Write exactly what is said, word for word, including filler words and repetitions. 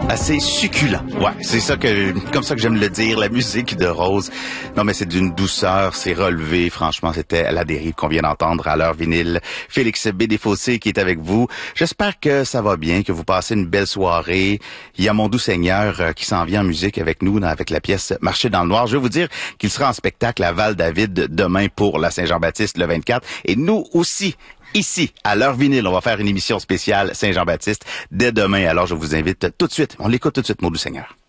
assez succulent. Ouais, c'est ça que, comme ça que j'aime le dire, la musique de Rose. Non, mais c'est d'une douceur, c'est relevé. Franchement, c'était La Dérive qu'on vient d'entendre à l'heure vinyle. Félix B. Desfossés qui est avec vous. J'espère que ça va bien, que vous passez une belle soirée. Il y a Mon Doux Seigneur euh, qui s'en vient en musique avec nous, dans, avec la pièce Marcher dans le Noir. Je vais vous dire qu'il sera en spectacle à Val-David demain pour la Saint-Jean-Baptiste le vingt-quatre. Et nous aussi, ici, à l'heure vinyle, on va faire une émission spéciale Saint-Jean-Baptiste dès demain. Alors, je vous invite tout de suite. On l'écoute tout de suite, Mon Doux Seigneur.